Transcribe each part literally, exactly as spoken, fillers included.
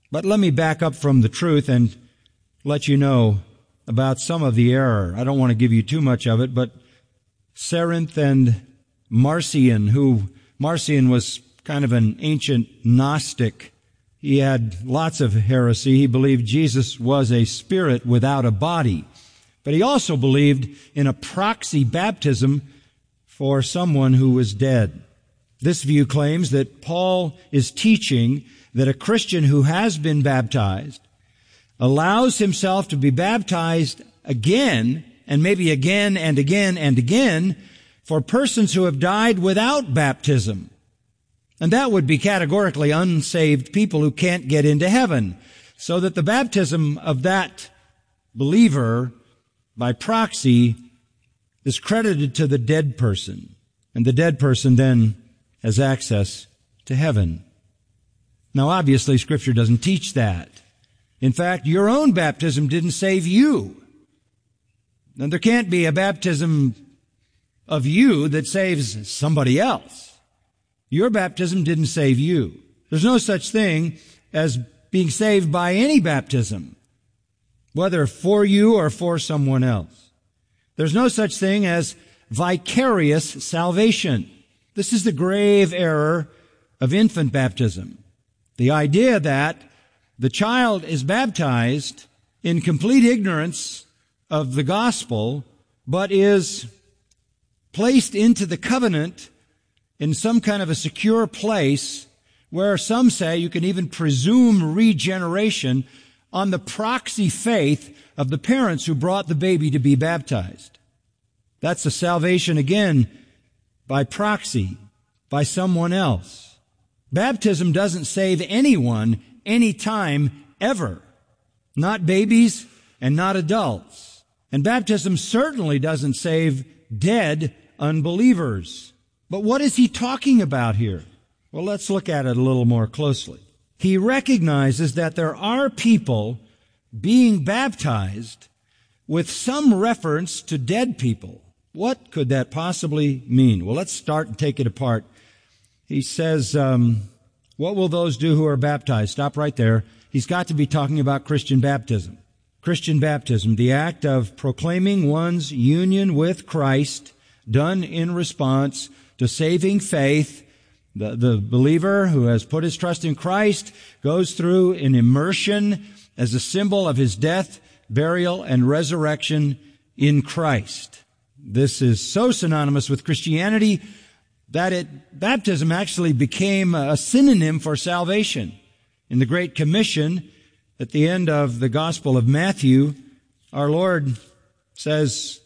But let me back up from the truth and let you know about some of the error. I don't want to give you too much of it, but Cerinth and Marcion, who Marcion was kind of an ancient Gnostic. He had lots of heresy. He believed Jesus was a spirit without a body. But he also believed in a proxy baptism for someone who was dead. This view claims that Paul is teaching that a Christian who has been baptized allows himself to be baptized again, and maybe again and again and again, for persons who have died without baptism. And that would be categorically unsaved people who can't get into heaven. So that the baptism of that believer by proxy is credited to the dead person. And the dead person then has access to heaven. Now obviously Scripture doesn't teach that. In fact, your own baptism didn't save you. And there can't be a baptism of you that saves somebody else. Your baptism didn't save you. There's no such thing as being saved by any baptism, whether for you or for someone else. There's no such thing as vicarious salvation. This is the grave error of infant baptism. The idea that the child is baptized in complete ignorance of the gospel, but is placed into the covenant in some kind of a secure place where some say you can even presume regeneration on the proxy faith of the parents who brought the baby to be baptized. That's a salvation again by proxy, by someone else. Baptism doesn't save anyone, anytime, ever. Not babies and not adults. And baptism certainly doesn't save dead unbelievers. But what is he talking about here? Well, let's look at it a little more closely. He recognizes that there are people being baptized with some reference to dead people. What could that possibly mean? Well, let's start and take it apart. He says, um, what will those do who are baptized? Stop right there. He's got to be talking about Christian baptism. Christian baptism, the act of proclaiming one's union with Christ, done in response to saving faith. The, the believer who has put his trust in Christ goes through an immersion as a symbol of his death, burial, and resurrection in Christ. This is so synonymous with Christianity that it, baptism actually became a synonym for salvation. In the Great Commission, at the end of the Gospel of Matthew, our Lord says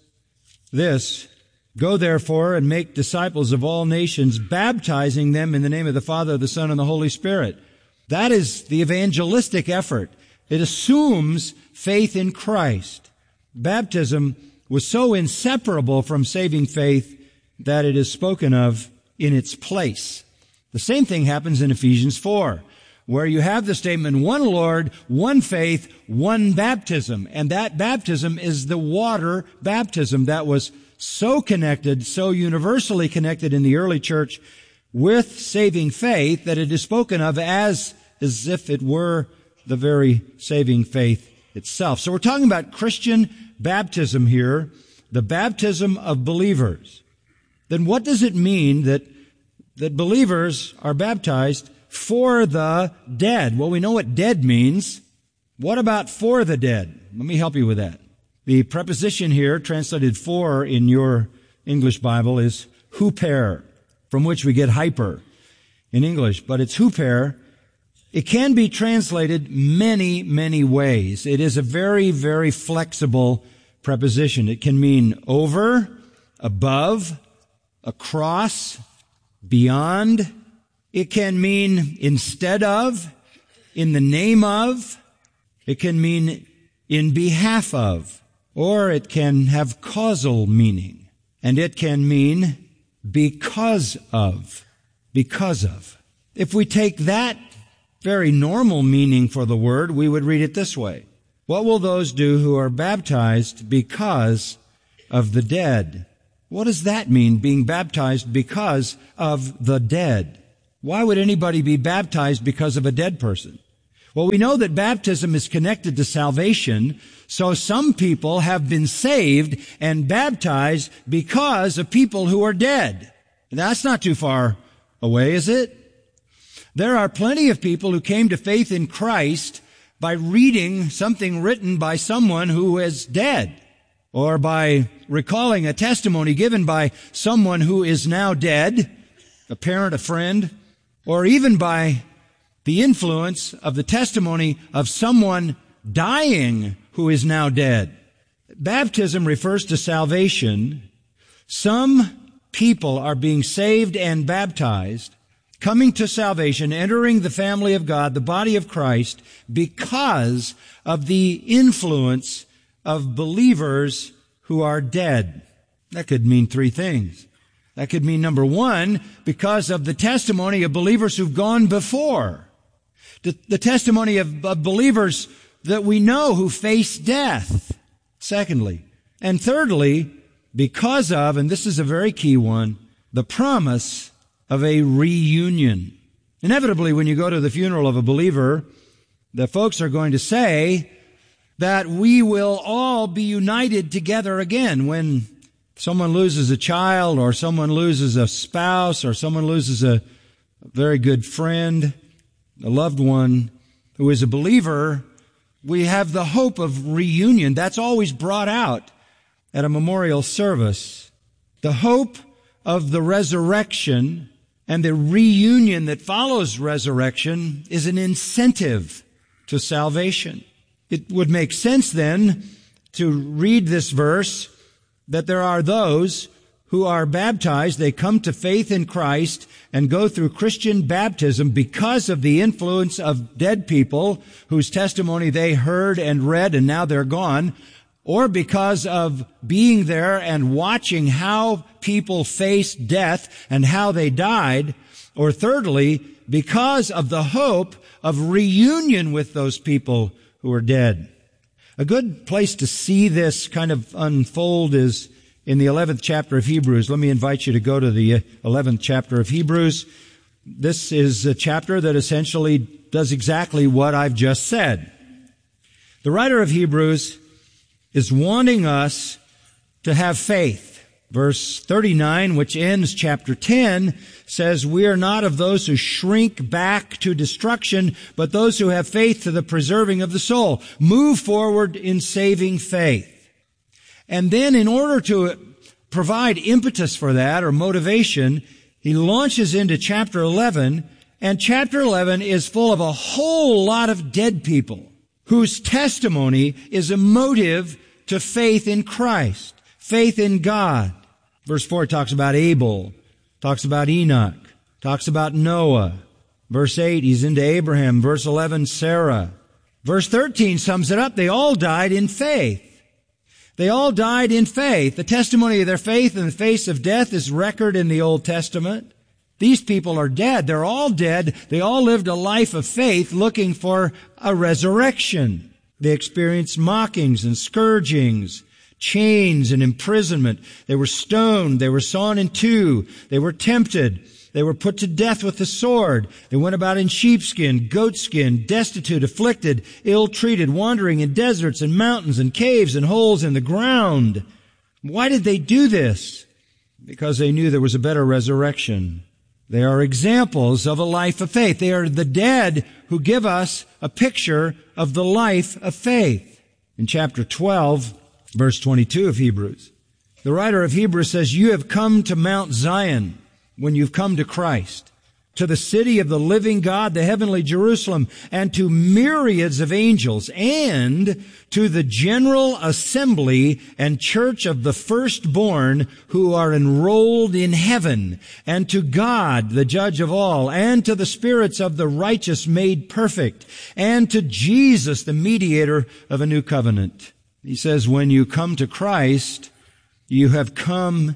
this, "Go therefore and make disciples of all nations, baptizing them in the name of the Father, the Son, and the Holy Spirit." That is the evangelistic effort. It assumes faith in Christ. Baptism was so inseparable from saving faith that it is spoken of in its place. The same thing happens in Ephesians four, where you have the statement, one Lord, one faith, one baptism. And that baptism is the water baptism that was so connected, so universally connected in the early church with saving faith that it is spoken of as, as if it were the very saving faith itself. So we're talking about Christian baptism here, the baptism of believers. Then what does it mean that, that believers are baptized for the dead? Well, we know what dead means. What about for the dead? Let me help you with that. The preposition here, translated for in your English Bible, is huper, from which we get hyper in English, but it's huper. It can be translated many, many ways. It is a very, very flexible preposition. It can mean over, above, across, beyond. It can mean instead of, in the name of. It can mean in behalf of, or it can have causal meaning. And it can mean because of, because of. If we take that very normal meaning for the word, we would read it this way. What will those do who are baptized because of the dead? What does that mean, being baptized because of the dead? Why would anybody be baptized because of a dead person? Well, we know that baptism is connected to salvation, so some people have been saved and baptized because of people who are dead. That's not too far away, is it? There are plenty of people who came to faith in Christ by reading something written by someone who is dead, or by recalling a testimony given by someone who is now dead, a parent, a friend, or even by the influence of the testimony of someone dying who is now dead. Baptism refers to salvation. Some people are being saved and baptized, coming to salvation, entering the family of God, the body of Christ, because of the influence of believers who are dead. That could mean three things. That could mean, number one, because of the testimony of believers who've gone before. The, the testimony of, of believers that we know who face death. Secondly. And thirdly, because of, and this is a very key one, the promise of a reunion. Inevitably, when you go to the funeral of a believer, the folks are going to say that we will all be united together again. When someone loses a child, or someone loses a spouse, or someone loses a very good friend, a loved one who is a believer, we have the hope of reunion. That's always brought out at a memorial service. The hope of the resurrection and the reunion that follows resurrection is an incentive to salvation. It would make sense then to read this verse that there are those who are baptized, they come to faith in Christ and go through Christian baptism because of the influence of dead people whose testimony they heard and read and now they're gone, or because of being there and watching how people faced death and how they died, or thirdly, because of the hope of reunion with those people who are dead. A good place to see this kind of unfold is in the eleventh chapter of Hebrews. Let me invite you to go to the eleventh chapter of Hebrews. This is a chapter that essentially does exactly what I've just said. The writer of Hebrews is wanting us to have faith. Verse thirty-nine, which ends chapter ten, says, "We are not of those who shrink back to destruction, but those who have faith to the preserving of the soul." Move forward in saving faith. And then in order to provide impetus for that, or motivation, he launches into chapter eleven, and chapter eleven is full of a whole lot of dead people whose testimony is a motive to faith in Christ, faith in God. Verse four talks about Abel, talks about Enoch, talks about Noah. Verse eight, he's into Abraham. Verse eleven, Sarah. Verse thirteen sums it up. They all died in faith. They all died in faith. The testimony of their faith in the face of death is record in the Old Testament. These people are dead. They're all dead. They all lived a life of faith looking for a resurrection. They experienced mockings and scourgings, chains and imprisonment. They were stoned. They were sawn in two. They were tempted. They were put to death with the sword. They went about in sheepskin, goatskin, destitute, afflicted, ill-treated, wandering in deserts and mountains and caves and holes in the ground. Why did they do this? Because they knew there was a better resurrection. They are examples of a life of faith. They are the dead who give us a picture of the life of faith. In chapter twelve, verse twenty-two of Hebrews, the writer of Hebrews says, "You have come to Mount Zion," when you've come to Christ, "to the city of the living God, the heavenly Jerusalem, and to myriads of angels, and to the general assembly and church of the firstborn who are enrolled in heaven, and to God, the judge of all, and to the spirits of the righteous made perfect, and to Jesus, the mediator of a new covenant." He says, when you come to Christ, you have come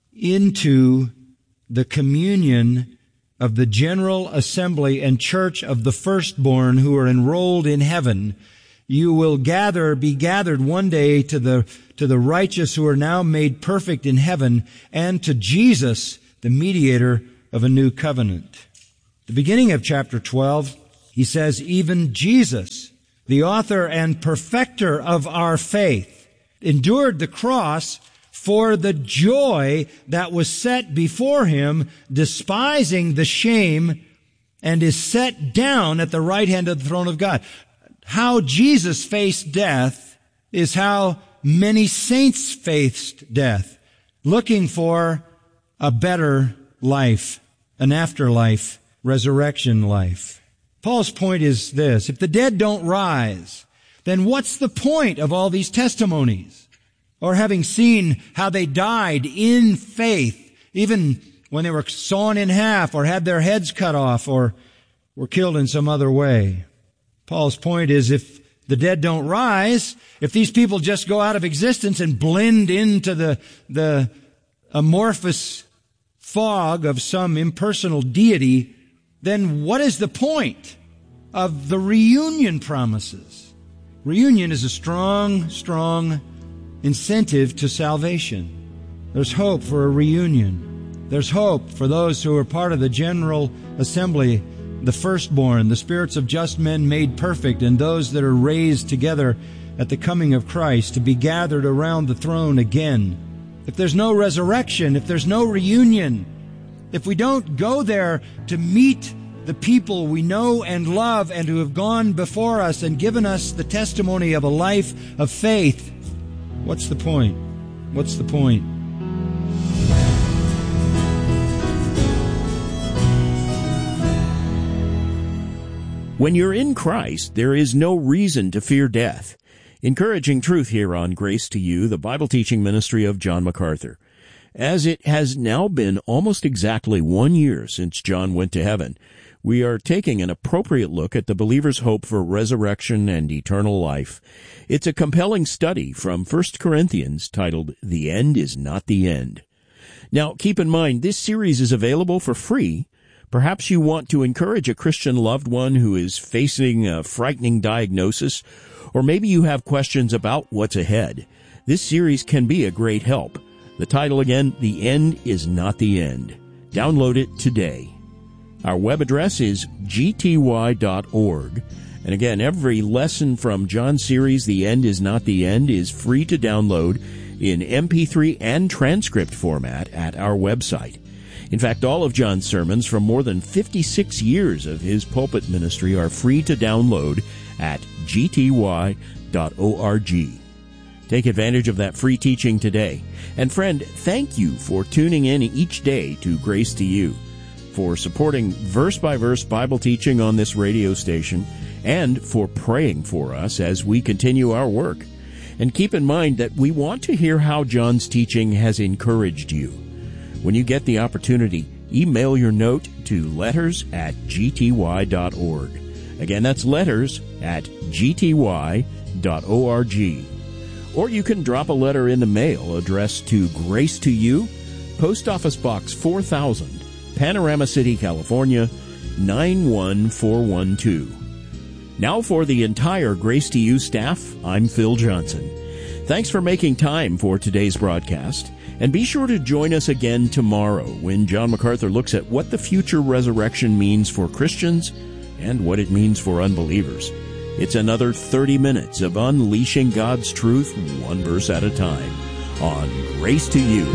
into the communion of the general assembly and church of the firstborn who are enrolled in heaven. You will gather, be gathered one day to the, to the righteous who are now made perfect in heaven, and to Jesus, the mediator of a new covenant. The beginning of chapter twelve, he He says, even Jesus, the author and perfecter of our faith, endured the cross for the joy that was set before him, despising the shame, and is set down at the right hand of the throne of God. How Jesus faced death is how many saints faced death, looking for a better life, an afterlife, resurrection life. Paul's point is this: if the dead don't rise, then what's the point of all these testimonies? Or having seen how they died in faith, even when they were sawn in half or had their heads cut off or were killed in some other way. Paul's point is, if the dead don't rise, if these people just go out of existence and blend into the, the amorphous fog of some impersonal deity, then what is the point of the reunion promises? Reunion is a strong, strong incentive to salvation. There's hope for a reunion. There's hope for those who are part of the general assembly, the firstborn, the spirits of just men made perfect, and those that are raised together at the coming of Christ to be gathered around the throne again. If there's no resurrection, if there's no reunion, if we don't go there to meet the people we know and love and who have gone before us and given us the testimony of a life of faith, what's the point? What's the point? When you're in Christ, there is no reason to fear death. Encouraging truth here on Grace to You, the Bible teaching ministry of John MacArthur. As it has now been almost exactly one year since John went to heaven, we are taking an appropriate look at the believer's hope for resurrection and eternal life. It's a compelling study from First Corinthians titled, The End is Not the End. Now, keep in mind, this series is available for free. Perhaps you want to encourage a Christian loved one who is facing a frightening diagnosis, or maybe you have questions about what's ahead. This series can be a great help. The title again, The End is Not the End. Download it today. Our web address is g t y dot org. And again, every lesson from John's series, The End is Not the End, is free to download in M P three and transcript format at our website. In fact, all of John's sermons from more than fifty-six years of his pulpit ministry are free to download at g t y dot org. Take advantage of that free teaching today. And friend, thank you for tuning in each day to Grace to You, for supporting verse-by-verse Bible teaching on this radio station, and for praying for us as we continue our work. And keep in mind that we want to hear how John's teaching has encouraged you. When you get the opportunity, email your note to letters at g t y dot org. Again, that's letters at g t y dot org. Or you can drop a letter in the mail addressed to Grace to You, Post Office Box four thousand, Panorama City, California, nine one four one two. Now for the entire Grace to You staff, I'm Phil Johnson. Thanks for making time for today's broadcast. And be sure to join us again tomorrow when John MacArthur looks at what the future resurrection means for Christians and what it means for unbelievers. It's another thirty minutes of unleashing God's truth one verse at a time on Grace to You.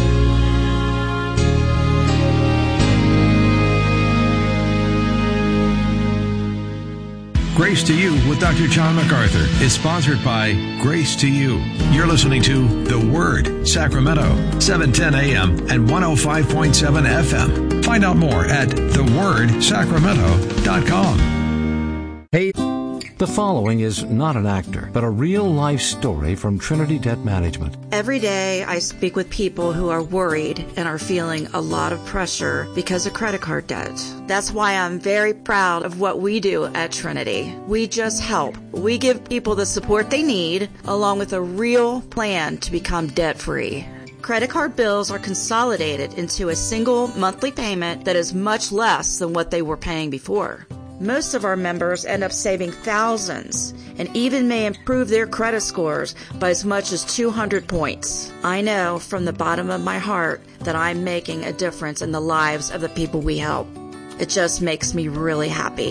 Grace to You with Doctor John MacArthur is sponsored by Grace to You. You're listening to The Word, Sacramento, seven ten a.m. and one oh five point seven F M. Find out more at the word sacramento dot com. Hey, the following is not an actor, but a real-life story from Trinity Debt Management. Every day I speak with people who are worried and are feeling a lot of pressure because of credit card debt. That's why I'm very proud of what we do at Trinity. We just help. We give people the support they need, along with a real plan to become debt-free. Credit card bills are consolidated into a single monthly payment that is much less than what they were paying before. Most of our members end up saving thousands and even may improve their credit scores by as much as two hundred points. I know from the bottom of my heart that I'm making a difference in the lives of the people we help. It just makes me really happy.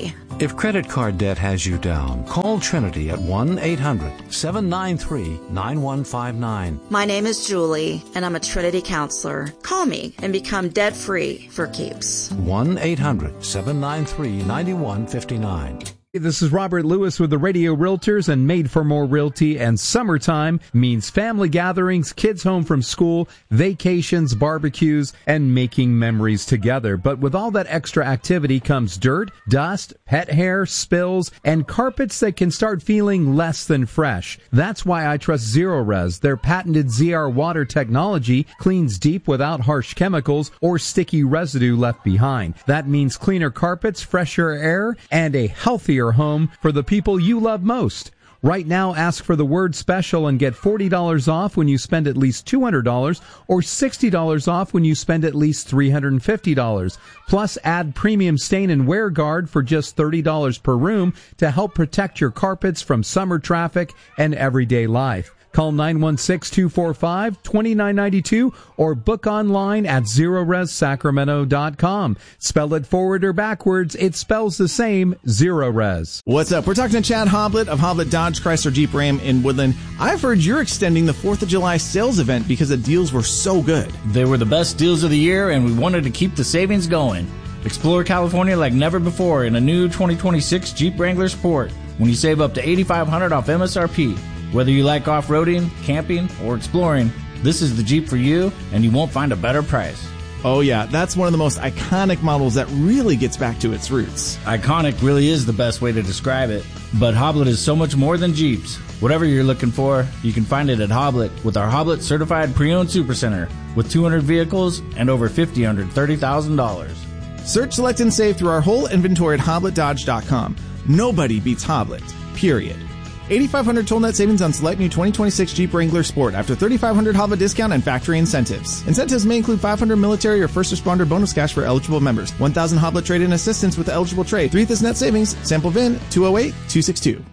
If credit card debt has you down, call Trinity at one eight hundred seven nine three nine one five nine. My name is Julie, and I'm a Trinity counselor. Call me and become debt-free for keeps. one eight hundred seven nine three nine one five nine. This is Robert Lewis with the Radio Realtors and Made for More Realty. And summertime means family gatherings, kids home from school, vacations, barbecues, and making memories together. But with all that extra activity comes dirt, dust, pet hair, spills, and carpets that can start feeling less than fresh. That's why I trust Zerorez. Their patented Z R water technology cleans deep without harsh chemicals or sticky residue left behind. That means cleaner carpets, fresher air, and a healthier home for the people you love most. Right now, ask for the word special and get forty dollars off when you spend at least two hundred dollars or sixty dollars off when you spend at least three hundred fifty dollars. Plus, add premium stain and wear guard for just thirty dollars per room to help protect your carpets from summer traffic and everyday life. Call nine one six, two four five, two nine nine two or book online at zerorez sacramento dot com. Spell it forward or backwards, it spells the same, Zerorez. What's up? We're talking to Chad Hoblet of Hoblet Dodge Chrysler Jeep Ram in Woodland. I've heard you're extending the fourth of July sales event because the deals were so good. They were the best deals of the year, and we wanted to keep the savings going. Explore California like never before in a new twenty twenty-six Jeep Wrangler Sport when you save up to eighty-five hundred dollars off M S R P. Whether you like off-roading, camping, or exploring, this is the Jeep for you, and you won't find a better price. Oh yeah, that's one of the most iconic models that really gets back to its roots. Iconic really is the best way to describe it, but Hoblet is so much more than Jeeps. Whatever you're looking for, you can find it at Hoblet with our Hoblet Certified Pre-Owned Supercenter with two hundred vehicles and over fifty under thirty thousand dollars. Search, select, and save through our whole inventory at hoblet dodge dot com. Nobody beats Hoblet, period. eighty-five hundred total net savings on select new twenty twenty-six Jeep Wrangler Sport after thirty-five hundred Hoblet discount and factory incentives. Incentives may include five hundred military or first responder bonus cash for eligible members, one thousand Hoblet trade-in assistance with the eligible trade, three thousand net savings, sample V I N two oh eight two six two.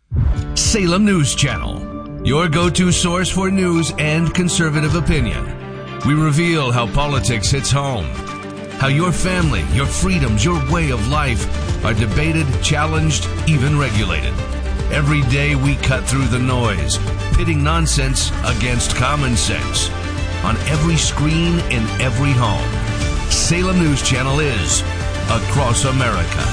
Salem News Channel, your go-to source for news and conservative opinion. We reveal how politics hits home, how your family, your freedoms, your way of life are debated, challenged, even regulated. Every day we cut through the noise, pitting nonsense against common sense. On every screen, in every home. Salem News Channel is across America.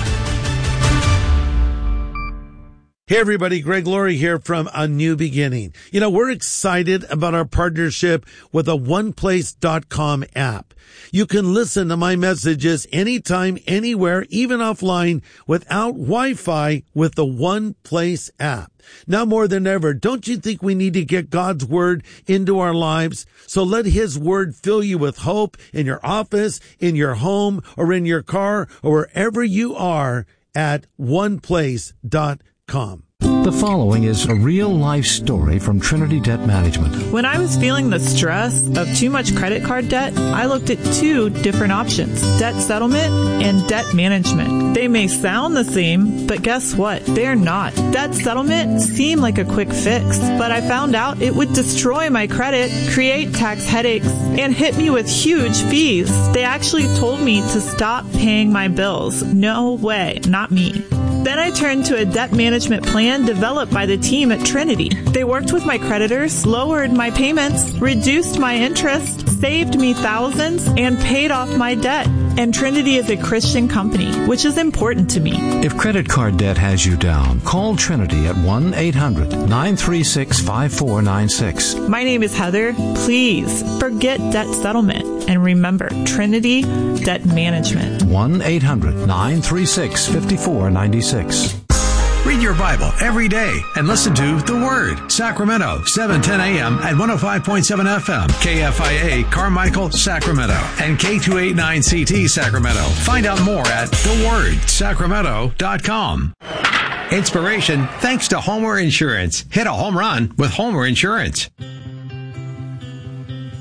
Hey everybody, Greg Laurie here from A New Beginning. You know, we're excited about our partnership with the one place dot com app. You can listen to my messages anytime, anywhere, even offline, without Wi-Fi with the One Place app. Now more than ever, don't you think we need to get God's Word into our lives? So let His Word fill you with hope in your office, in your home, or in your car, or wherever you are at one place dot com. The following is a real-life story from Trinity Debt Management. When I was feeling the stress of too much credit card debt, I looked at two different options, debt settlement and debt management. They may sound the same, but guess what? They're not. Debt settlement seemed like a quick fix, but I found out it would destroy my credit, create tax headaches, and hit me with huge fees. They actually told me to stop paying my bills. No way, not me. Then I turned to a debt management plan developed by the team at Trinity. They worked with my creditors, lowered my payments, reduced my interest, saved me thousands, and paid off my debt. And Trinity is a Christian company, which is important to me. If credit card debt has you down, call Trinity at one eight hundred nine three six five four nine six. My name is Heather. Please forget debt settlement and remember Trinity Debt Management. one eight hundred nine three six five four nine six. Read your Bible every day and listen to The Word. Sacramento, seven ten a.m. at one oh five point seven F M. K F I A, Carmichael, Sacramento. And K two eighty-nine C T, Sacramento. Find out more at the word sacramento dot com. Inspiration thanks to Homer Insurance. Hit a home run with Homer Insurance.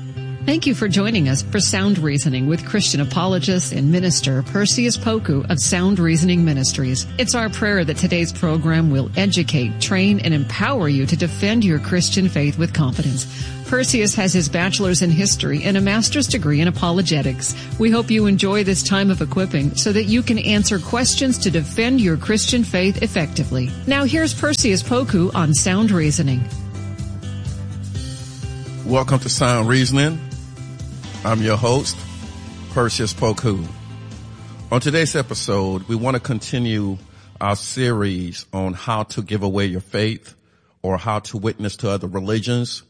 Thank you for joining us for Sound Reasoning with Christian apologist and minister Perseus Poku of Sound Reasoning Ministries. It's our prayer that today's program will educate, train, and empower you to defend your Christian faith with confidence. Perseus has his bachelor's in history and a master's degree in apologetics. We hope you enjoy this time of equipping so that you can answer questions to defend your Christian faith effectively. Now here's Perseus Poku on Sound Reasoning. Welcome to Sound Reasoning. I'm your host, Perseus Poku. On today's episode, we want to continue our series on how to give away your faith or how to witness to other religions.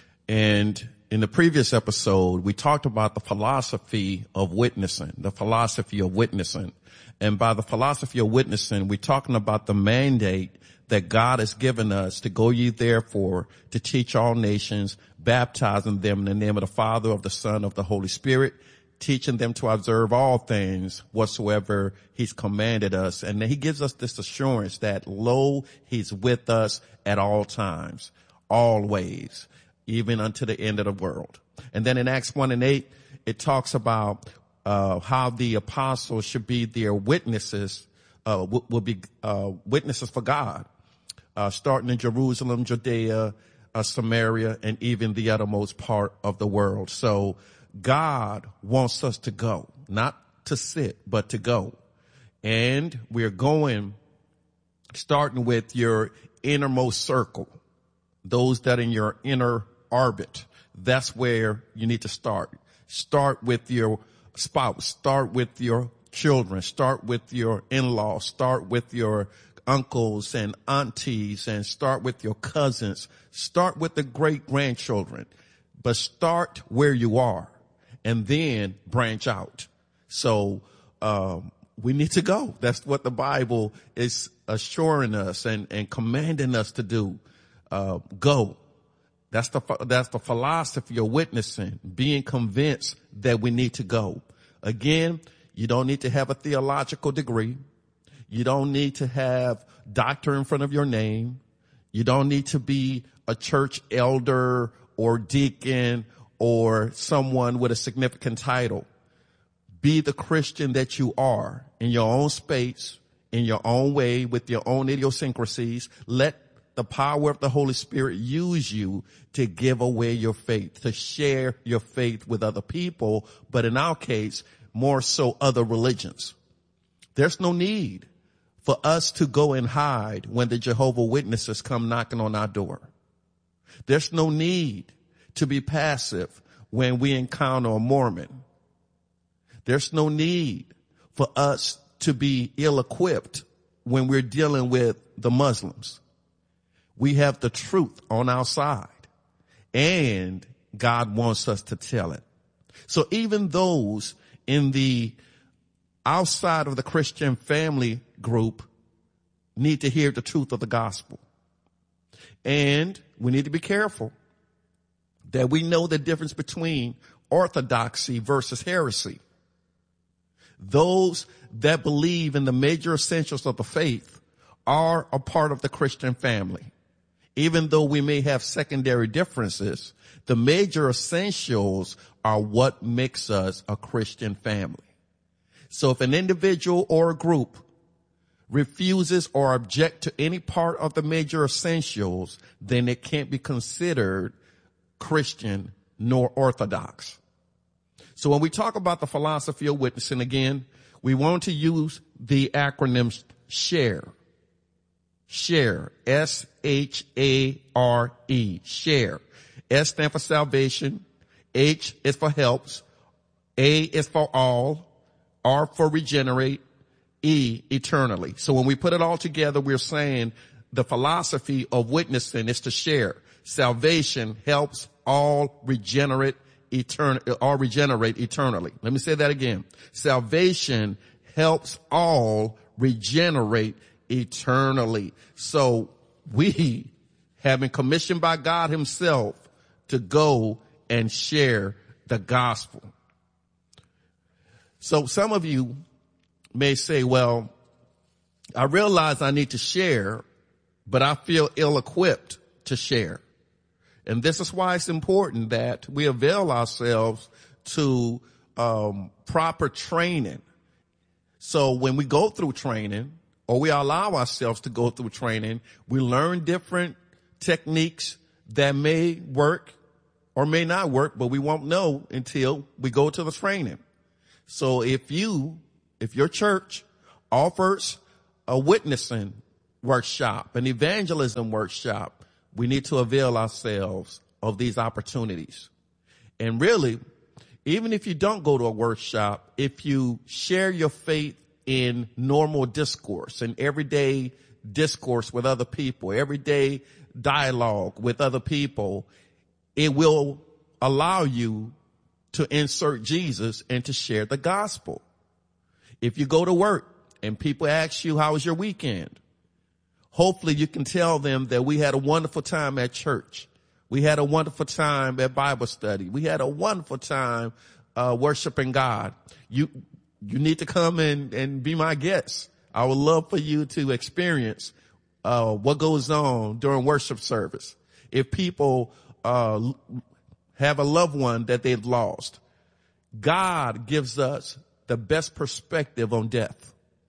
And in the previous episode, we talked about the philosophy of witnessing, the philosophy of witnessing. And by the philosophy of witnessing, we're talking about the mandate that God has given us to go ye therefore to teach all nations, baptizing them in the name of the Father, of the Son, of the Holy Spirit, teaching them to observe all things whatsoever he's commanded us. And he gives us this assurance that, lo, he's with us at all times, always, even unto the end of the world. And then in Acts one and eight, it talks about uh how the apostles should be their witnesses, uh will, will be uh witnesses for God, uh starting in Jerusalem, Judea, uh, Samaria, and even the uttermost part of the world. So God wants us to go, not to sit, but to go. And we're going, starting with your innermost circle, those that are in your inner orbit. That's where you need to start. Start with your spouse. Start with your children. Start with your in-laws. Start with your uncles and aunties, and start with your cousins. Start with the great-grandchildren. But start where you are and then branch out. So um we need to go. That's what the Bible is assuring us and, and commanding us to do. Uh, go. That's the, that's the philosophy of witnessing, being convinced that we need to go. Again, you don't need to have a theological degree. You don't need to have doctor in front of your name. You don't need to be a church elder or deacon or someone with a significant title. Be the Christian that you are in your own space, in your own way, with your own idiosyncrasies. Let the power of the Holy Spirit use you to give away your faith, to share your faith with other people, but in our case, more so other religions. There's no need for us to go and hide when the Jehovah's Witnesses come knocking on our door. There's no need to be passive when we encounter a Mormon. There's no need for us to be ill-equipped when we're dealing with the Muslims. We have the truth on our side, and God wants us to tell it. So even those in the outside of the Christian family group need to hear the truth of the gospel. And we need to be careful that we know the difference between orthodoxy versus heresy. Those that believe in the major essentials of the faith are a part of the Christian family. Even though we may have secondary differences, the major essentials are what makes us a Christian family. So if an individual or a group refuses or object to any part of the major essentials, then it can't be considered Christian nor orthodox. So when we talk about the philosophy of witnessing, again, we want to use the acronym SHARE. SHARE. S H A R E. SHARE. S stands for salvation. H is for helps. A is for all. R for regenerate. E, eternally. So when we put it all together, we're saying the philosophy of witnessing is to share. Salvation helps all regenerate etern- all regenerate eternally. Let me say that again. Salvation helps all regenerate eternally. So we have been commissioned by God himself to go and share the gospel. So some of you may say, well, I realize I need to share, but I feel ill-equipped to share. And this is why it's important that we avail ourselves to um, proper training. So when we go through training, or we allow ourselves to go through training, we learn different techniques that may work or may not work, but we won't know until we go to the training. So if you, if your church offers a witnessing workshop, an evangelism workshop, we need to avail ourselves of these opportunities. And really, even if you don't go to a workshop, if you share your faith in normal discourse and everyday discourse with other people, everyday dialogue with other people, it will allow you to insert Jesus and to share the gospel. If you go to work and people ask you, how was your weekend? Hopefully you can tell them that we had a wonderful time at church. We had a wonderful time at Bible study. We had a wonderful time uh worshiping God. You you need to come and, and be my guest. I would love for you to experience uh what goes on during worship service. If people uh have a loved one that they've lost, God gives us the best perspective on death.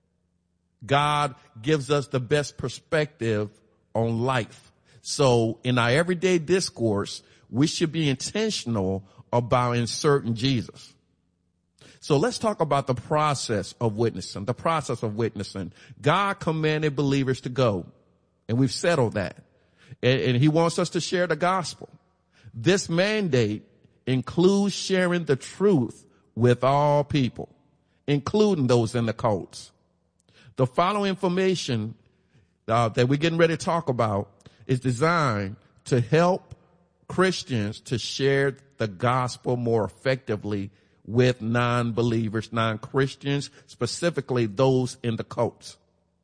God gives us the best perspective on life. So in our everyday discourse, we should be intentional about inserting Jesus. So let's talk about the process of witnessing, the process of witnessing. God commanded believers to go, and we've settled that. And, and he wants us to share the gospel. This mandate includes sharing the truth with all people, including those in the cults. The following information uh, that we're getting ready to talk about is designed to help Christians to share the gospel more effectively with non-believers, non-Christians, specifically those in the cults.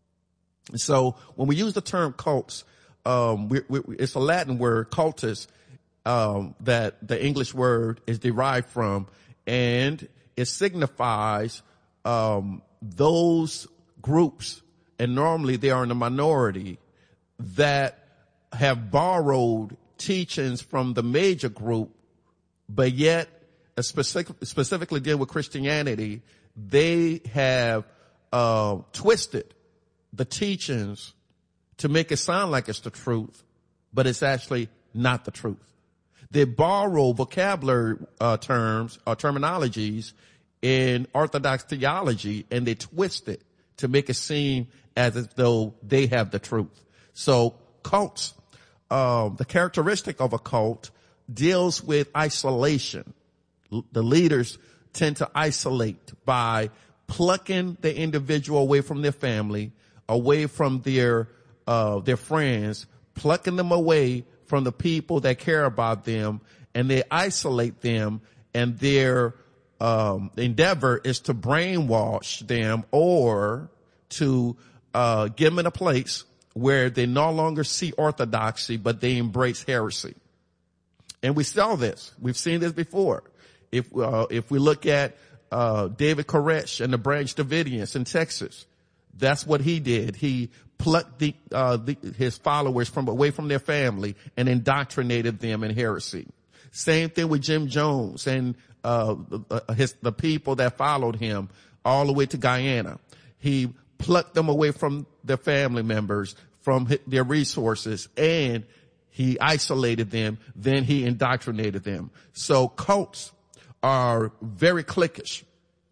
So when we use the term cults, um, we, we, it's a Latin word, cultus, um, that the English word is derived from, and it signifies um, those groups, and normally they are in a minority, that have borrowed teachings from the major group, but yet specific, specifically deal with Christianity, they have uh, twisted the teachings to make it sound like it's the truth, but it's actually not the truth. They borrow vocabulary uh, terms or terminologies in Orthodox theology, and they twist it to make it seem as if though they have the truth. So cults, um, the characteristic of a cult deals with isolation. L- the leaders tend to isolate by plucking the individual away from their family, away from their uh, their friends, plucking them away from the people that care about them, and they isolate them, and their um, endeavor is to brainwash them or to uh, get them in a place where they no longer see orthodoxy, but they embrace heresy. And we saw this. We've seen this before. If uh, if we look at uh, David Koresh and the Branch Davidians in Texas, that's what he did. He plucked the, uh, the, his followers from away from their family and indoctrinated them in heresy. Same thing with Jim Jones and uh, his the people that followed him all the way to Guyana. He plucked them away from their family members, from their resources, and he isolated them. Then he indoctrinated them. So cults are very cliquish.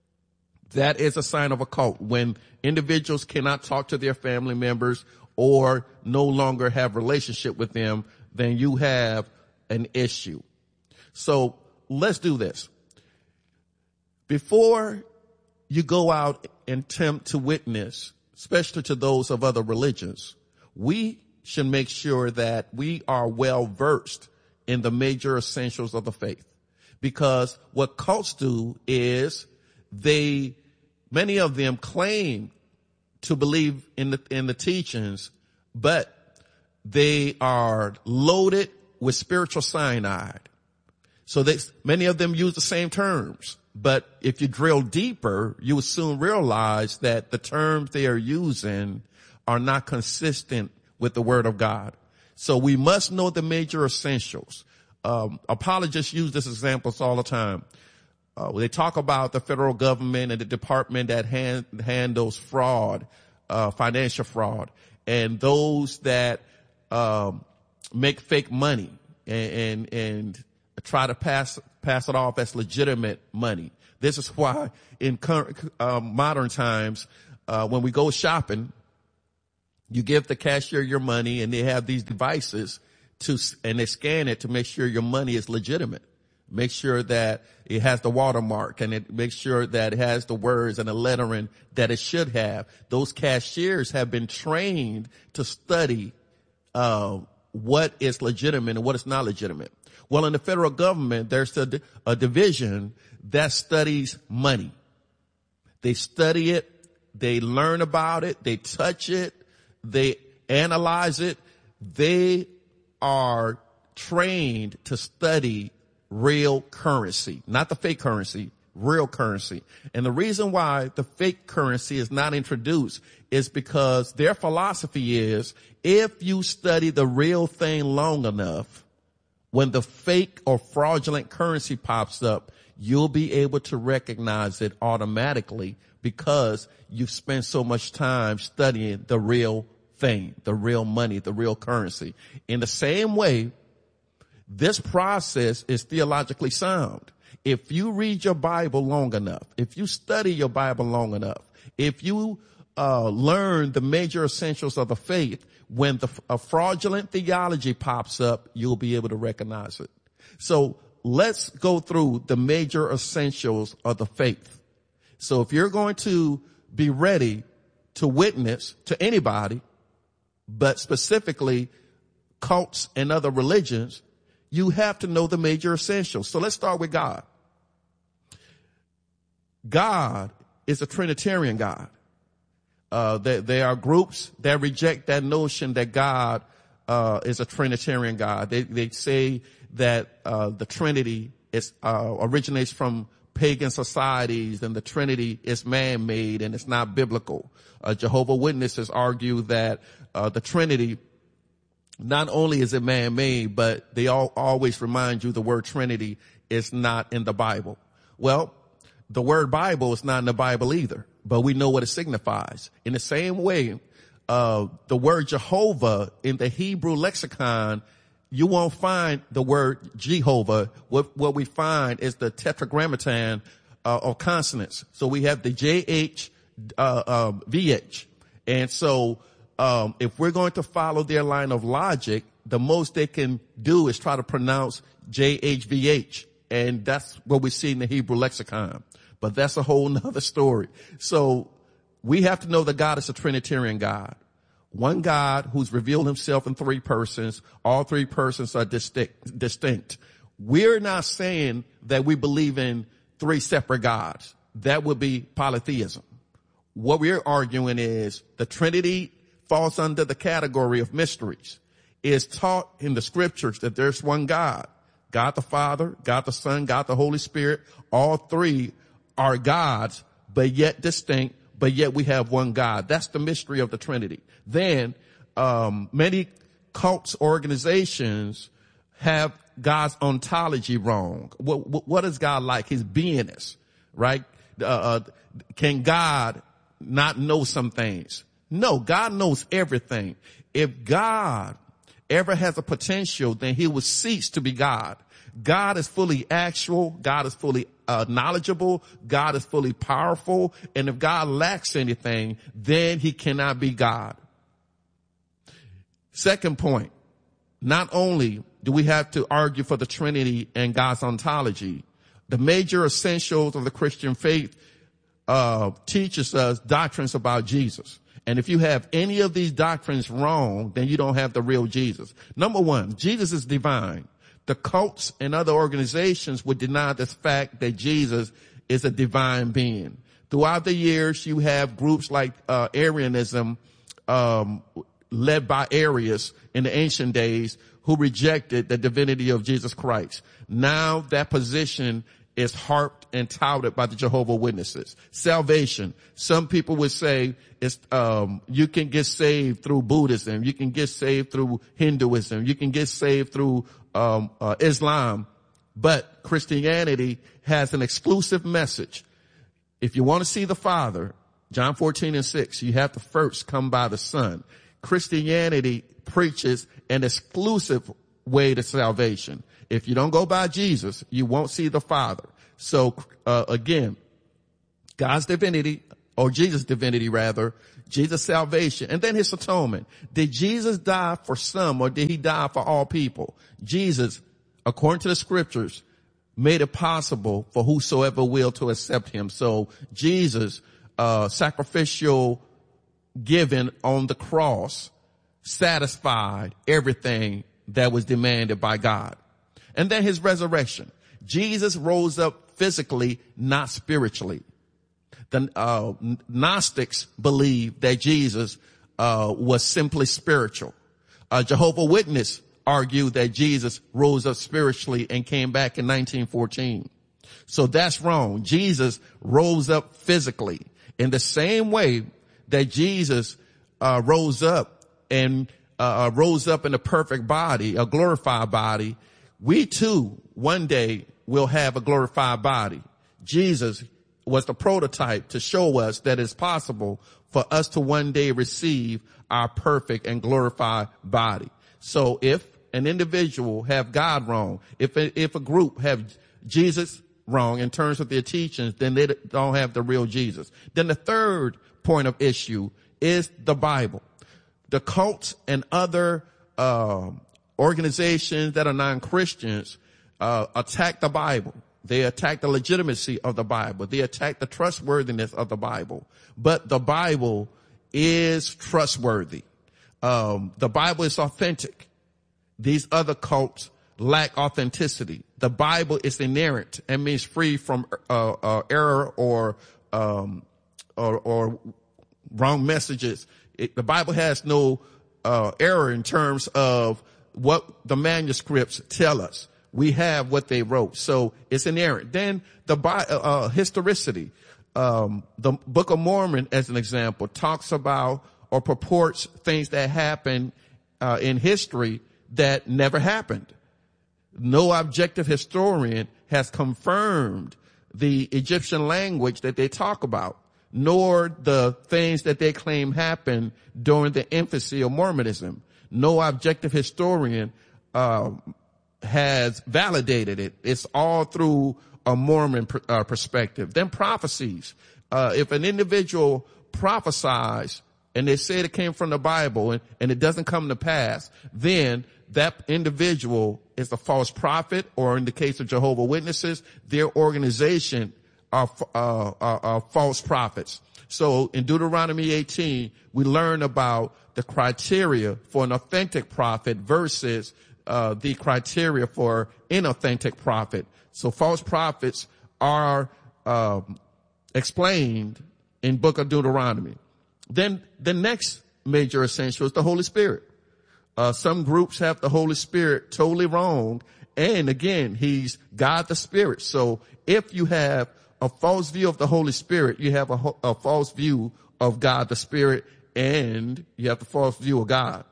That is a sign of a cult. When individuals cannot talk to their family members or no longer have relationship with them, then you have an issue. So let's do this. Before you go out and attempt to witness, especially to those of other religions, we should make sure that we are well versed in the major essentials of the faith. Because what cults do is they, many of them claim to believe in the, in the teachings, but they are loaded with spiritual cyanide. So they, many of them use the same terms, but if you drill deeper, you will soon realize that the terms they are using are not consistent with the Word of God. So we must know the major essentials. Um, apologists use this examples all the time. Uh, they talk about the federal government and the department that hand, handles fraud, uh, financial fraud, and those that um, make fake money and, and and try to pass pass it off as legitimate money. This is why in current, uh, modern times, uh, when we go shopping, you give the cashier your money, and they have these devices to, and they scan it to make sure your money is legitimate. Make sure that it has the watermark, and it makes sure that it has the words and the lettering that it should have. Those cashiers have been trained to study uh what is legitimate and what is not legitimate. Well, in the federal government, there's a, a division that studies money. They study it, they learn about it, they touch it, they analyze it. They are trained to study real currency, not the fake currency, real currency. And the reason why the fake currency is not introduced is because their philosophy is, if you study the real thing long enough, when the fake or fraudulent currency pops up, you'll be able to recognize it automatically because you've spent so much time studying the real thing, the real money, the real currency. In the same way, this process is theologically sound. If you read your Bible long enough, if you study your Bible long enough, if you uh learn the major essentials of the faith, when the a fraudulent theology pops up, you'll be able to recognize it. So let's go through the major essentials of the faith. So if you're going to be ready to witness to anybody, but specifically cults and other religions, you have to know the major essentials. So let's start with God. God is a Trinitarian God. Uh, there, there are groups that reject that notion that God uh, is a Trinitarian God. They, they say that uh, the Trinity is uh, originates from pagan societies, and the Trinity is man-made and it's not biblical. Uh, Jehovah's Witnesses argue that uh, the Trinity, not only is it man-made, but they all always remind you the word Trinity is not in the Bible. Well, the word Bible is not in the Bible either, but we know what it signifies. In the same way, uh, the word Jehovah in the Hebrew lexicon, you won't find the word Jehovah. What, what we find is the tetragrammaton uh, of consonants. So we have the J H, uh, uh, V H. And so um, if we're going to follow their line of logic, the most they can do is try to pronounce J H V H. And that's what we see in the Hebrew lexicon. But that's a whole nother story. So we have to know that God is a Trinitarian God. One God who's revealed himself in three persons. All three persons are distinct. distinct. We're not saying that we believe in three separate gods. That would be polytheism. What we're arguing is the Trinity falls under the category of mysteries. It's taught in the scriptures that there's one God. God the Father, God the Son, God the Holy Spirit. All three are gods, but yet distinct, but yet we have one God. That's the mystery of the Trinity. Then, um, many cults, organizations have God's ontology wrong. What, what, what is God like? His beingness, right? Uh, uh, can God not know some things? No, God knows everything. If God ever has a potential, then he will cease to be God. God is fully actual. God is fully uh, knowledgeable. God is fully powerful. And if God lacks anything, then he cannot be God. Second point, not only do we have to argue for the Trinity and God's ontology, the major essentials of the Christian faith uh teaches us doctrines about Jesus. And if you have any of these doctrines wrong, then you don't have the real Jesus. Number one, Jesus is divine. The cults and other organizations would deny this fact that Jesus is a divine being. Throughout the years, you have groups like uh Arianism, um led by Arius in the ancient days, who rejected the divinity of Jesus Christ. Now that position is harped and touted by the Jehovah's Witnesses. Salvation. Some people would say it's, um, you can get saved through Buddhism. You can get saved through Hinduism. You can get saved through, um, uh, Islam. But Christianity has an exclusive message. If you want to see the Father, John fourteen and six, you have to first come by the Son. Christianity preaches an exclusive way to salvation. If you don't go by Jesus, you won't see the Father. So, uh, again, God's divinity, or Jesus' divinity rather, Jesus' salvation, and then his atonement. Did Jesus die for some, or did he die for all people? Jesus, according to the scriptures, made it possible for whosoever will to accept him. So Jesus, uh, sacrificial giving on the cross satisfied everything that was demanded by God. And then his resurrection. Jesus rose up physically, not spiritually. The uh, Gnostics believe that Jesus uh, was simply spiritual. Uh, Jehovah's Witness argue that Jesus rose up spiritually and came back in nineteen fourteen. So that's wrong. Jesus rose up physically in the same way that Jesus uh, rose up and uh, rose up in a perfect body, a glorified body. We too, one day, will have a glorified body. Jesus was the prototype to show us that it's possible for us to one day receive our perfect and glorified body. So if an individual have God wrong, if a, if a group have Jesus wrong in terms of their teachings, then they don't have the real Jesus. Then the third point of issue is the Bible. The cults and other uh, organizations that are non-Christians uh, attack the Bible. They attack the legitimacy of the Bible. They attack the trustworthiness of the Bible. But the Bible is trustworthy. Um, the Bible is authentic. These other cults lack authenticity. The Bible is inerrant and means free from uh, uh, error or, um, or or wrong messages. It, the Bible has no uh, error in terms of what the manuscripts tell us. We have what they wrote, so it's inerrant. Then the uh, historicity. Um, the Book of Mormon, as an example, talks about or purports things that happened uh, in history that never happened. No objective historian has confirmed the Egyptian language that they talk about, nor the things that they claim happened during the infancy of Mormonism. No objective historian uh, has validated it. It's all through a Mormon pr- uh, perspective. Then prophecies. Uh, if an individual prophesies and they say it came from the Bible and, and it doesn't come to pass, then that individual is a false prophet, or in the case of Jehovah's Witnesses, their organization are, uh, are, are false prophets. So in Deuteronomy eighteen, we learn about the criteria for an authentic prophet versus uh, the criteria for inauthentic prophet. So false prophets are um, explained in Book of Deuteronomy. Then the next major essential is the Holy Spirit. Uh, some groups have the Holy Spirit totally wrong. And again, he's God the Spirit. So if you have a false view of the Holy Spirit, you have a, a false view of God the Spirit, and you have the false view of God.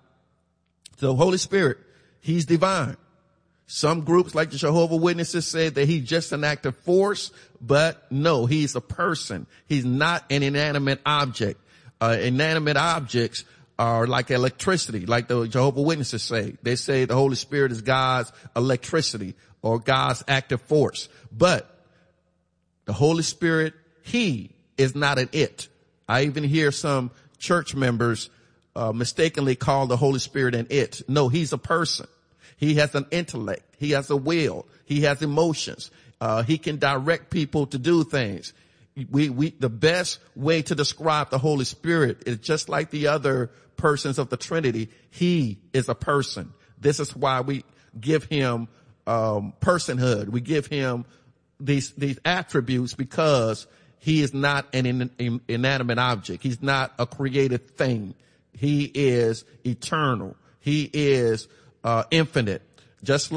So Holy Spirit, he's divine. Some groups like the Jehovah's Witnesses say that he's just an active force, but no, he's a person. He's not an inanimate object. Uh, inanimate objects are like electricity, like the Jehovah's Witnesses say. They say the Holy Spirit is God's electricity or God's active force. But the Holy Spirit, he is not an it. I even hear some church members uh, mistakenly call the Holy Spirit an it. No, he's a person. He has an intellect. He has a will. He has emotions. Uh, he can direct people to do things. We, we, the best way to describe the Holy Spirit is just like the other persons of the Trinity. He is a person. This is why we give him, um, personhood. We give him these, these attributes because he is not an in, in, inanimate object. He's not a created thing. He is eternal. He is, uh, infinite. Just like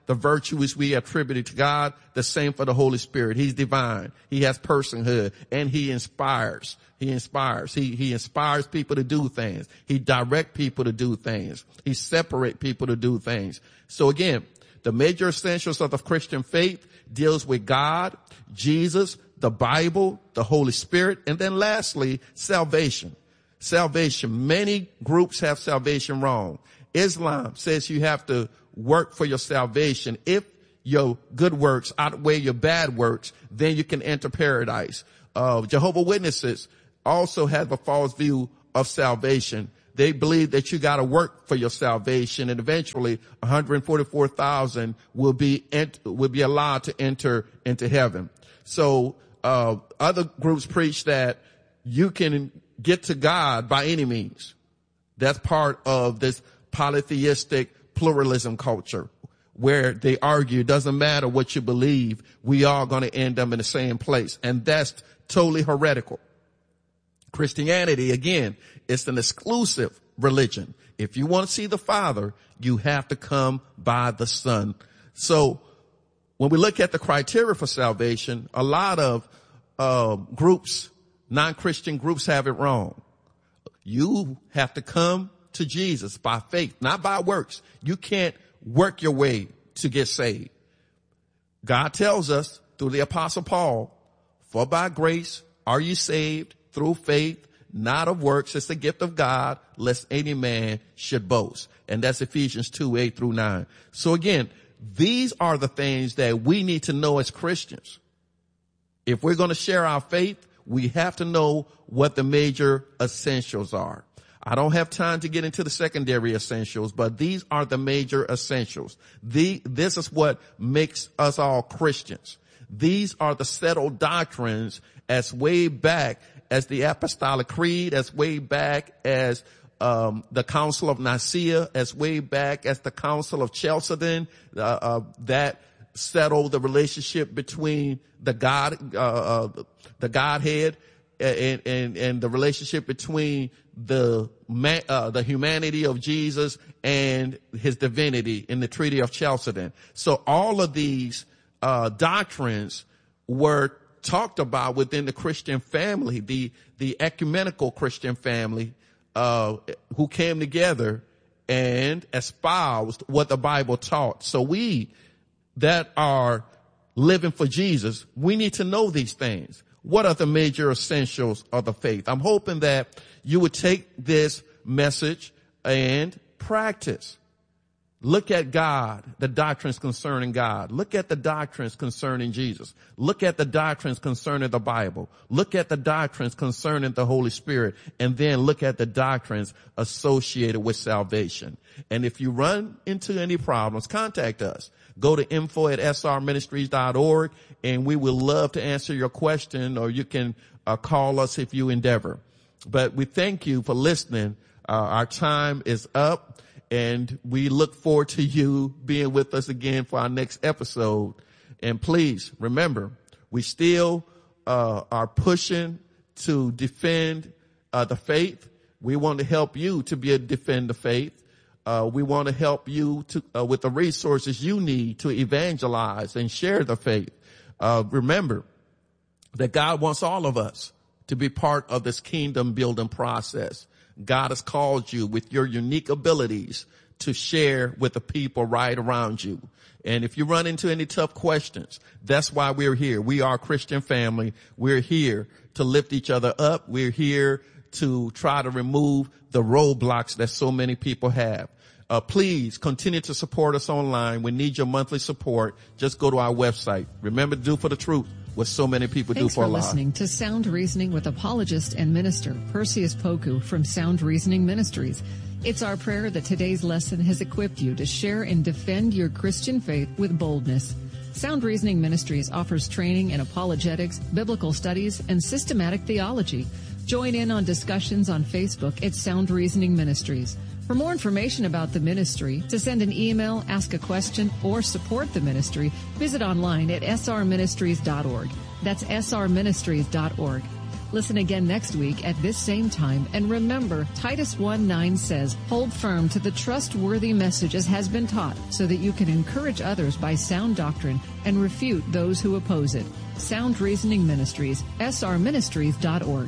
the virtues we attribute to God, the same for the Holy Spirit. He's divine. He has personhood, and he inspires. He inspires. He, he inspires people to do things. He directs people to do things. He separates people to do things. So again, the major essentials of the Christian faith deals with God, Jesus, the Bible, the Holy Spirit, and then lastly, salvation. Salvation. Many groups have salvation wrong. Islam says you have to work for your salvation. If your good works outweigh your bad works, then you can enter paradise. Uh, Jehovah's Witnesses also have a false view of salvation. They believe that you got to work for your salvation, and eventually one hundred forty-four thousand will be ent- will be allowed to enter into heaven. So uh other groups preach that you can get to God by any means. That's part of this polytheistic pluralism culture, where they argue it doesn't matter what you believe, we are going to end up in the same place. And that's totally heretical. Christianity, again, it's an exclusive religion. If you want to see the Father, you have to come by the Son. So when we look at the criteria for salvation, a lot of uh, groups, non-Christian groups, have it wrong. You have to come to Jesus by faith, not by works. You can't work your way to get saved. God tells us through the Apostle Paul, for by grace are you saved through faith, not of works. It's the gift of God, lest any man should boast. And that's Ephesians two, eight through nine. So again, these are the things that we need to know as Christians. If we're going to share our faith, we have to know what the major essentials are. I don't have time to get into the secondary essentials, but these are the major essentials. The, this is what makes us all Christians. These are the settled doctrines as way back as the Apostolic Creed, as way back as um the Council of Nicaea, as way back as the Council of Chalcedon, uh, uh that settled the relationship between the God, uh, uh the Godhead, and and and the relationship between the man, uh, the humanity of Jesus and his divinity in the Treaty of Chalcedon. So all of these uh doctrines were talked about within the Christian family, the the ecumenical Christian family, uh who came together and espoused what the Bible taught. So we that are living for Jesus, we need to know these things. What are the major essentials of the faith? I'm hoping that you would take this message and practice. Look at God, the doctrines concerning God. Look at the doctrines concerning Jesus. Look at the doctrines concerning the Bible. Look at the doctrines concerning the Holy Spirit. And then look at the doctrines associated with salvation. And if you run into any problems, contact us. Go to info at s r ministries dot org, and we would love to answer your question, or you can uh, call us if you endeavor. But we thank you for listening. Uh, our time is up. And we look forward to you being with us again for our next episode. And please remember, we still uh, are pushing to defend uh, the faith. We want to help you to be able to defend the faith. Uh, we want to help you to, uh, with the resources you need to evangelize and share the faith. Uh, remember that God wants all of us to be part of this kingdom building process. God has called you with your unique abilities to share with the people right around you. And if you run into any tough questions, that's why we're here. We are a Christian family. We're here to lift each other up. We're here to try to remove the roadblocks that so many people have. Uh, please continue to support us online. We need your monthly support. Just go to our website. Remember to do for the truth what so many people Thanks do for a for lie. listening to Sound Reasoning with apologist and minister Perseus Poku from Sound Reasoning Ministries. It's our prayer that today's lesson has equipped you to share and defend your Christian faith with boldness. Sound Reasoning Ministries offers training in apologetics, biblical studies, and systematic theology. Join in on discussions on Facebook at Sound Reasoning Ministries. For more information about the ministry, to send an email, ask a question, or support the ministry, visit online at s r ministries dot org. That's s r ministries dot org. Listen again next week at this same time, and remember, Titus one nine says, hold firm to the trustworthy message as has been taught, so that you can encourage others by sound doctrine and refute those who oppose it. Sound Reasoning Ministries, s r ministries dot org.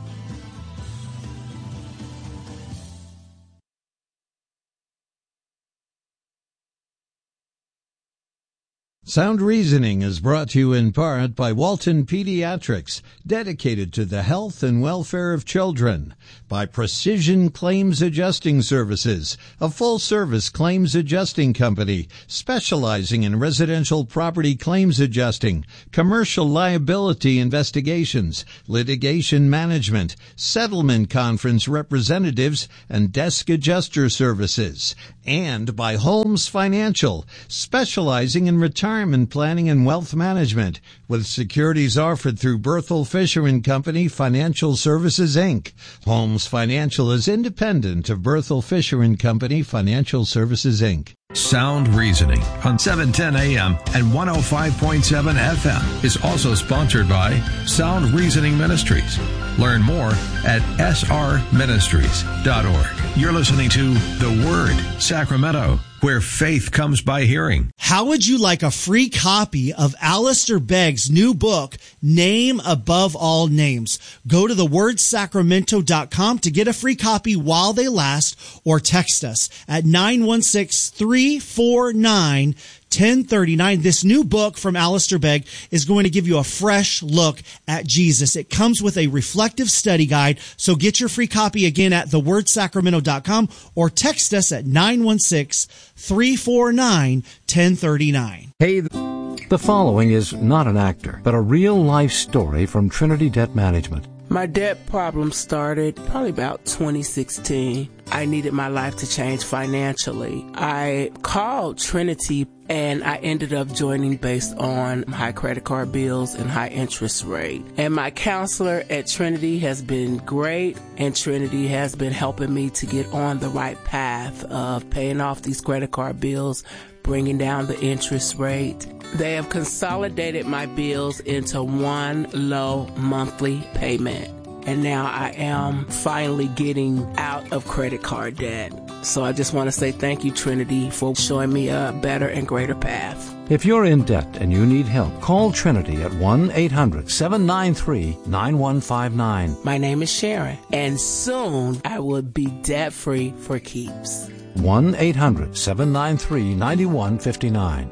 Sound Reasoning is brought to you in part by Walton Pediatrics, dedicated to the health and welfare of children, by Precision Claims Adjusting Services, a full-service claims adjusting company specializing in residential property claims adjusting, commercial liability investigations, litigation management, settlement conference representatives, and desk adjuster services, and by Holmes Financial, specializing in retirement Retirement planning and wealth management, with securities offered through Berthel Fisher and Company Financial Services, Incorporated. Holmes Financial is independent of Berthel Fisher and Company Financial Services, Incorporated. Sound Reasoning on seven ten A M and one oh five point seven F M is also sponsored by Sound Reasoning Ministries. Learn more at s r ministries dot org. You're listening to The Word, Sacramento, where faith comes by hearing. How would you like a free copy of Alistair Begg's new book, Name Above All Names? Go to the word sacramento dot com to get a free copy while they last, or text us at nine one six, three four nine, ten thirty-nine. This new book from Alistair Begg is going to give you a fresh look at Jesus. It comes with a reflective study guide, so get your free copy again at the word sacramento dot com or text us at nine one six, three four nine, ten thirty-nine. Hey, the following is not an actor, but a real-life story from Trinity Debt Management. My debt problem started probably about twenty sixteen. I needed my life to change financially. I called Trinity and I ended up joining based on high credit card bills and high interest rate. And my counselor at Trinity has been great, and Trinity has been helping me to get on the right path of paying off these credit card bills, bringing down the interest rate. They have consolidated my bills into one low monthly payment. And now I am finally getting out of credit card debt. So I just want to say thank you, Trinity, for showing me a better and greater path. If you're in debt and you need help, call Trinity at one eight hundred, seven nine three, nine one five nine. My name is Sharon, and soon I will be debt-free for keeps. one eight hundred, seven nine three, nine one five nine.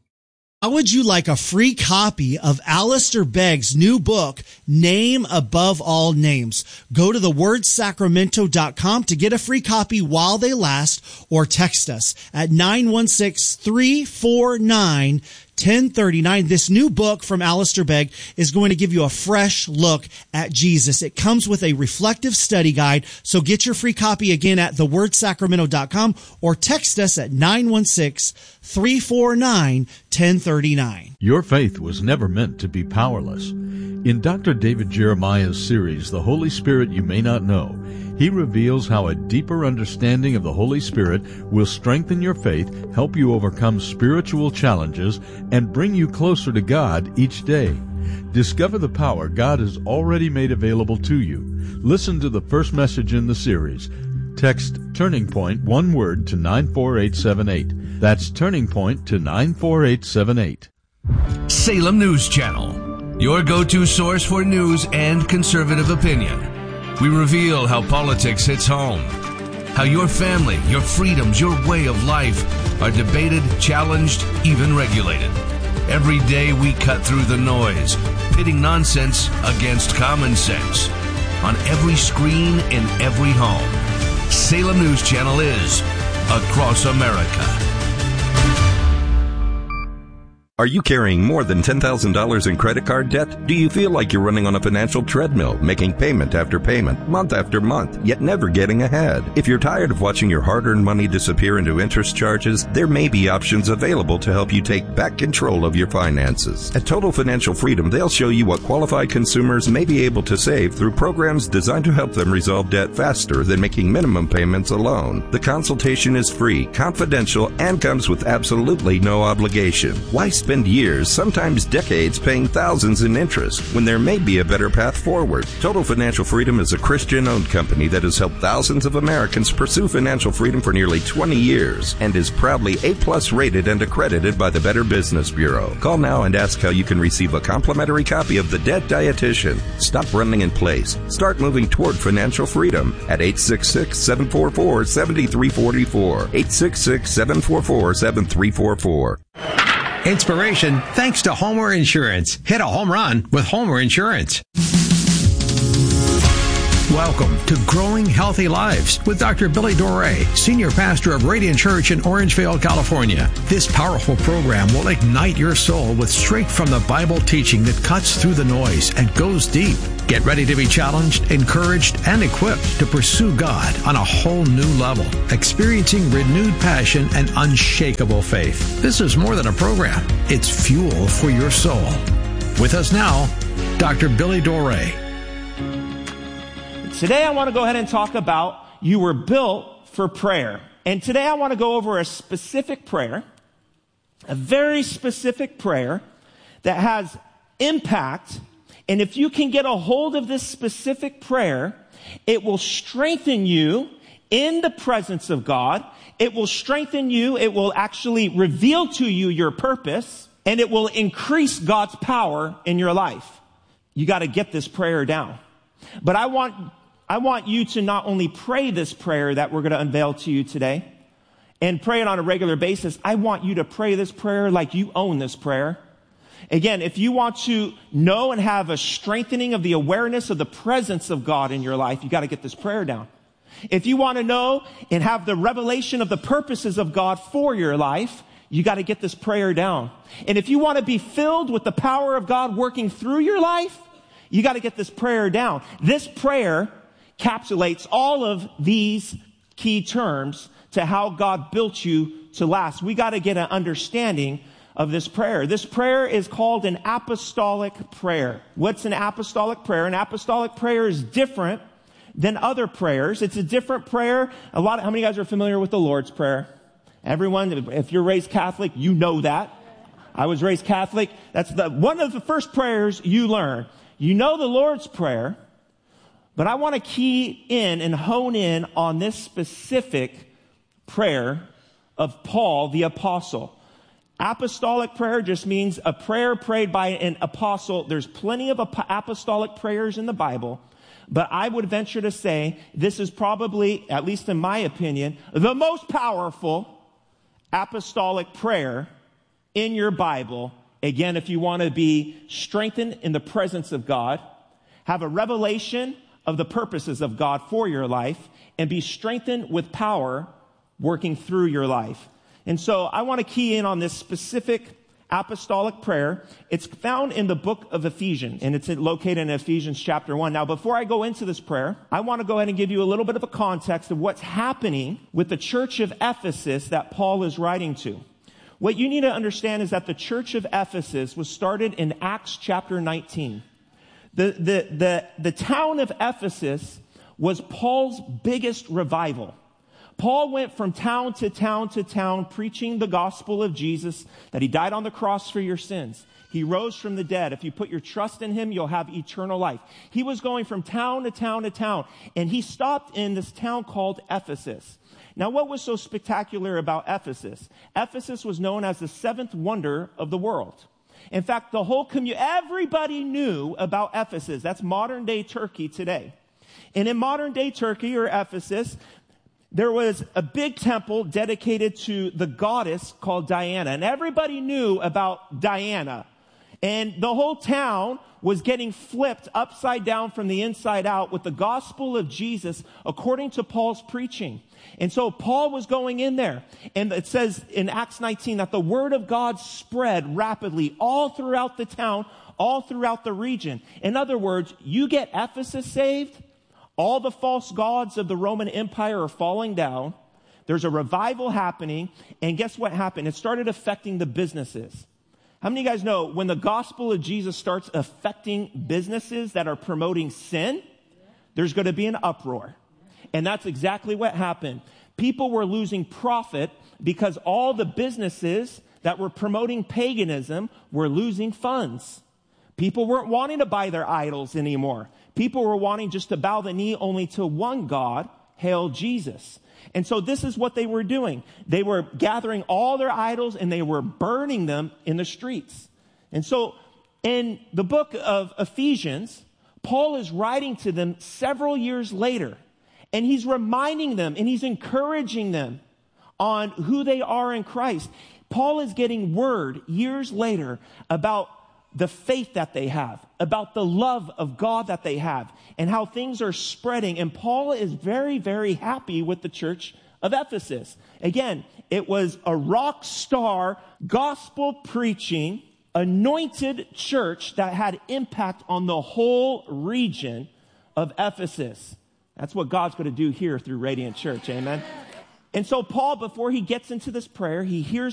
How would you like a free copy of Alistair Begg's new book, Name Above All Names? Go to the word sacramento dot com to get a free copy while they last, or text us at nine one six, three four nine, ten thirty-nine. This new book from Alistair Begg is going to give you a fresh look at Jesus. It comes with a reflective study guide, so get your free copy again at the word sacramento dot com or text us at nine one six, three four nine, ten thirty-nine. Your faith was never meant to be powerless. In Doctor David Jeremiah's series, The Holy Spirit You May Not Know, he reveals how a deeper understanding of the Holy Spirit will strengthen your faith, help you overcome spiritual challenges, and bring you closer to God each day. Discover the power God has already made available to you. Listen to the first message in the series. Text Turning Point, one word, to nine four eight seven eight. That's Turning Point to nine four eight seven eight. Salem News Channel, your go-to source for news and conservative opinion. We reveal how politics hits home, how your family, your freedoms, your way of life are debated, challenged, even regulated. Every day we cut through the noise, pitting nonsense against common sense. On every screen, in every home, Salem News Channel is across America. Are you carrying more than ten thousand dollars in credit card debt? Do you feel like you're running on a financial treadmill, making payment after payment, month after month, yet never getting ahead? If you're tired of watching your hard-earned money disappear into interest charges, there may be options available to help you take back control of your finances. At Total Financial Freedom, they'll show you what qualified consumers may be able to save through programs designed to help them resolve debt faster than making minimum payments alone. The consultation is free, confidential, and comes with absolutely no obligation. Why spend spend years, sometimes decades, paying thousands in interest when there may be a better path forward. Total Financial Freedom is a Christian-owned company that has helped thousands of Americans pursue financial freedom for nearly twenty years and is proudly A-plus rated and accredited by the Better Business Bureau. Call now and ask how you can receive a complimentary copy of The Debt Dietitian. Stop running in place. Start moving toward financial freedom at eight six six, seven four four, seven three four four. eight six six, seven four four, seven three four four. Inspiration thanks to Homer Insurance. Hit a home run with Homer Insurance. Welcome to Growing Healthy Lives with Doctor Billy Dore, Senior Pastor of Radiant Church in Orangevale, California. This powerful program will ignite your soul with straight from the Bible teaching that cuts through the noise and goes deep. Get ready to be challenged, encouraged, and equipped to pursue God on a whole new level, experiencing renewed passion and unshakable faith. This is more than a program. It's fuel for your soul. With us now, Doctor Billy Dore. Today I want to go ahead and talk about you were built for prayer. And today I want to go over a specific prayer, a very specific prayer that has impact. And if you can get a hold of this specific prayer, it will strengthen you in the presence of God. It will strengthen you. It will actually reveal to you your purpose, and it will increase God's power in your life. You got to get this prayer down. But I want I want you to not only pray this prayer that we're going to unveil to you today and pray it on a regular basis. I want you to pray this prayer like you own this prayer. Again, if you want to know and have a strengthening of the awareness of the presence of God in your life, you got to get this prayer down. If you want to know and have the revelation of the purposes of God for your life, you got to get this prayer down. And if you want to be filled with the power of God working through your life, you got to get this prayer down. This prayer encapsulates all of these key terms to how God built you to last. We got to get an understanding of this prayer. This prayer is called an apostolic prayer. What's an apostolic prayer? An apostolic prayer is different than other prayers. It's a different prayer. A lot of, how many guys are familiar with the Lord's Prayer? Everyone, if you're raised Catholic, you know that. I was raised Catholic. That's the one of the first prayers you learn. You know the Lord's Prayer, but I want to key in and hone in on this specific prayer of Paul the apostle. Apostolic prayer just means a prayer prayed by an apostle. There's plenty of apostolic prayers in the Bible, but I would venture to say this is probably, at least in my opinion, the most powerful apostolic prayer in your Bible. Again, if you want to be strengthened in the presence of God, have a revelation of the purposes of God for your life, and be strengthened with power working through your life. And so I want to key in on this specific apostolic prayer. It's found in the book of Ephesians, and it's located in Ephesians chapter one. Now, before I go into this prayer, I want to go ahead and give you a little bit of a context of what's happening with the church of Ephesus that Paul is writing to. What you need to understand is that the church of Ephesus was started in Acts chapter nineteen. The, the, the, the town of Ephesus was Paul's biggest revival. Paul went from town to town to town preaching the gospel of Jesus, that he died on the cross for your sins. He rose from the dead. If you put your trust in him, you'll have eternal life. He was going from town to town to town, and he stopped in this town called Ephesus. Now, what was so spectacular about Ephesus? Ephesus was known as the seventh wonder of the world. In fact, the whole community, everybody knew about Ephesus. That's modern day Turkey today. And in modern day Turkey or Ephesus, there was a big temple dedicated to the goddess called Diana. And everybody knew about Diana. And the whole town was getting flipped upside down from the inside out with the gospel of Jesus according to Paul's preaching. And so Paul was going in there. And it says in Acts nineteen that the word of God spread rapidly all throughout the town, all throughout the region. In other words, you get Ephesus saved, all the false gods of the Roman Empire are falling down. There's a revival happening. And guess what happened? It started affecting the businesses. How many of you guys know when the gospel of Jesus starts affecting businesses that are promoting sin, there's going to be an uproar? And that's exactly what happened. People were losing profit because all the businesses that were promoting paganism were losing funds. People weren't wanting to buy their idols anymore. People were wanting just to bow the knee only to one God, hail Jesus. And so this is what they were doing. They were gathering all their idols and they were burning them in the streets. And so in the book of Ephesians, Paul is writing to them several years later, and he's reminding them and he's encouraging them on who they are in Christ. Paul is getting word years later about the faith that they have, about the love of God that they have, and how things are spreading. And Paul is very, very happy with the church of Ephesus. Again, it was a rock star, gospel preaching, anointed church that had impact on the whole region of Ephesus. That's what God's going to do here through Radiant Church. Amen. And so Paul, before he gets into this prayer, he hears